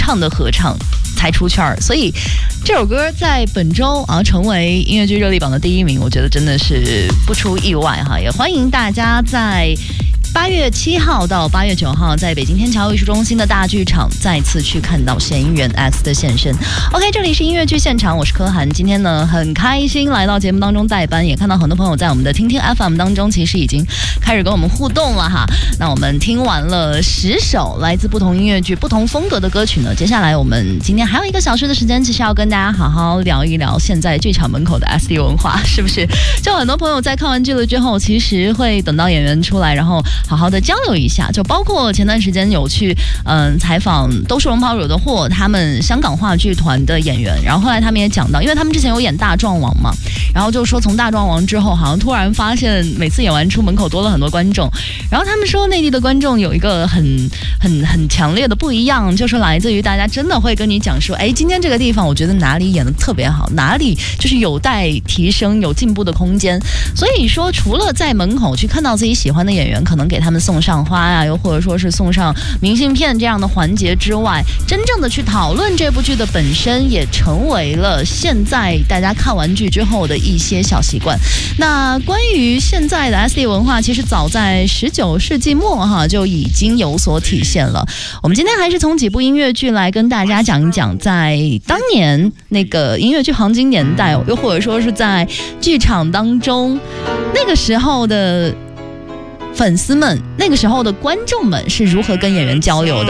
唱的合唱才出圈，所以这首歌在本周成为音乐剧热力榜的第1名，我觉得真的是不出意外哈。也欢迎大家在8月7号到8月9号在北京天桥艺术中心的大剧场再次去看到弦音员 X 的现身。 OK， 这里是音乐剧现场，我是柯涵。今天呢很开心来到节目当中代班，也看到很多朋友在我们的听听 FM 当中其实已经开始跟我们互动了哈。那我们听完了10首来自不同音乐剧不同风格的歌曲呢，接下来我们今天还有1个小时的时间，其实要跟大家好好聊一聊现在剧场门口的 SD 文化，是不是？就很多朋友在看完剧了之后，其实会等到演员出来，然后好好的交流一下，就包括前段时间有去采访都是龙袍惹的祸他们香港话剧团的演员，然后后来他们也讲到，因为他们之前有演大壮王嘛，然后就说从大壮王之后好像突然发现每次演完出门口多了很多观众，然后他们说内地的观众有一个很强烈的不一样，就是来自于大家真的会跟你讲说，哎，今天这个地方我觉得哪里演得特别好，哪里就是有待提升有进步的空间。所以说除了在门口去看到自己喜欢的演员，可能给他们送上花啊，又或者说是送上明信片这样的环节之外，真正的去讨论这部剧的本身也成为了现在大家看完剧之后的一些小习惯。那关于现在的 SD 文化，其实早在19世纪末就已经有所体现了。我们今天还是从几部音乐剧来跟大家讲一讲，在当年那个音乐剧黄金年代，又或者说是在剧场当中那个时候的粉丝们，那个时候的观众们是如何跟演员交流的。